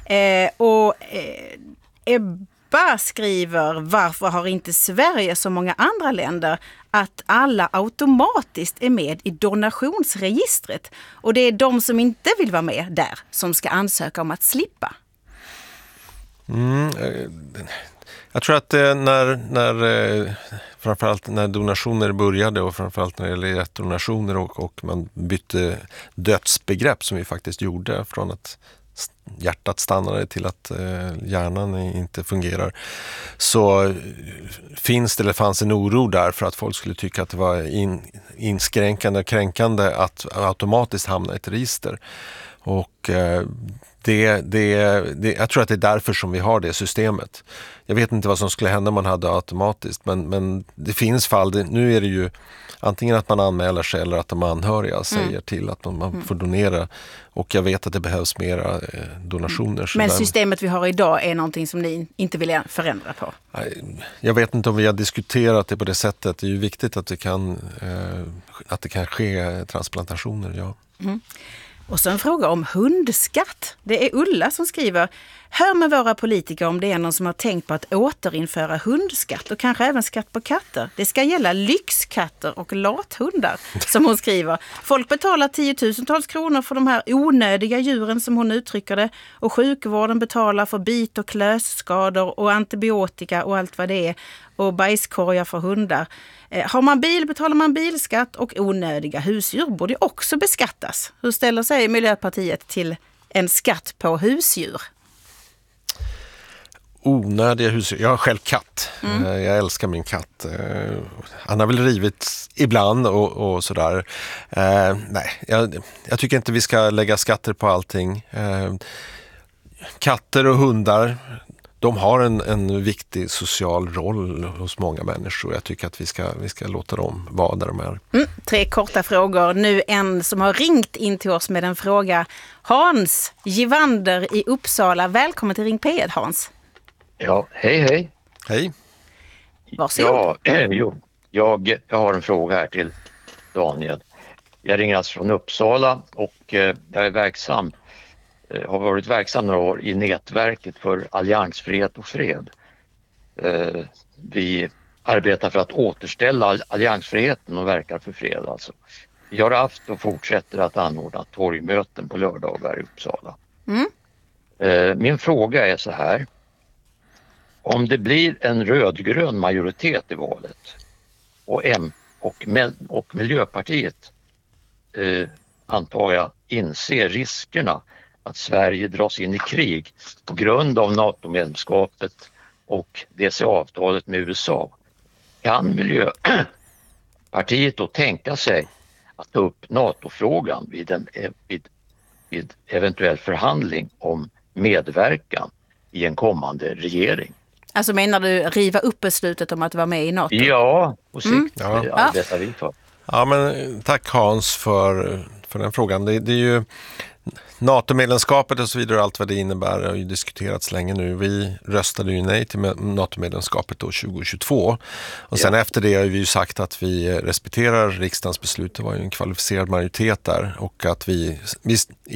Ebba skriver, varför har inte Sverige så många andra länder att alla automatiskt är med i donationsregistret? Och det är de som inte vill vara med där som ska ansöka om att slippa. Jag tror att när framförallt när donationer började och framförallt när det gäller hjärtdonationer och man bytte dödsbegrepp som vi faktiskt gjorde från att hjärtat stannade till att hjärnan inte fungerar, så fanns en oro där för att folk skulle tycka att det var inskränkande och kränkande att automatiskt hamna i ett register. Och jag tror att det är därför som vi har det systemet. Jag vet inte vad som skulle hända om man hade automatiskt, men det finns fall, nu är det ju antingen att man anmäler sig eller att de anhöriga säger till att man får donera, och jag vet att det behövs mera donationer. Men systemet vi har idag är någonting som ni inte vill förändra på? Jag vet inte om vi har diskuterat det på det sättet. Det är ju viktigt att det kan ske transplantationer, ja. Och så en fråga om hundskatt. Det är Ulla som skriver: hör med våra politiker om det är någon som har tänkt på att återinföra hundskatt och kanske även skatt på katter. Det ska gälla lyxkatter och lathundar, som hon skriver. Folk betalar 10-tusentals kronor för de här onödiga djuren, som hon uttrycker det, och sjukvården betalar för bit- och klösskador och antibiotika och allt vad det är, och bajskorgar för hundar. Har man bil betalar man bilskatt, och onödiga husdjur borde också beskattas. Hur ställer sig Miljöpartiet till en skatt på husdjur? Onödiga husdjur. Jag har själv katt. Jag älskar min katt. Han har väl rivit ibland och sådär. Nej, jag tycker inte vi ska lägga skatter på allting. Katter och hundar, de har en viktig social roll hos många människor. Jag tycker att vi ska låta dem vara där de är. 3 korta frågor. Nu en som har ringt in till oss med en fråga. Hans Givander i Uppsala. Välkommen till Ring P1, Hans. Ja, hej. Hej. Varsågod. Jag har en fråga här till Daniel. Jag ringer alltså från Uppsala och jag har varit verksam några år i nätverket för alliansfrihet och fred. Vi arbetar för att återställa alliansfriheten och verkar för fred alltså. Vi har haft och fortsätter att anordna torgmöten på lördagar i Uppsala. Min fråga är så här: om det blir en rödgrön majoritet i valet och Miljöpartiet antar jag inser riskerna att Sverige dras in i krig på grund av NATO-medlemskapet och DCA-avtalet med USA, kan Miljöpartiet då tänka sig att ta upp NATO-frågan vid eventuell förhandling om medverkan i en kommande regering? Alltså menar du riva upp beslutet om att vara med i NATO? Ja, på sikt arbetar vi för. Ja, men tack Hans för den frågan. Det är ju NATO-medlemskapet och så vidare, allt vad det innebär har ju diskuterats länge nu. Vi röstade ju nej till NATO-medlemskapet då 2022. Och sen efter det har vi ju sagt att vi respekterar riksdagens beslut. Det var ju en kvalificerad majoritet där, och att vi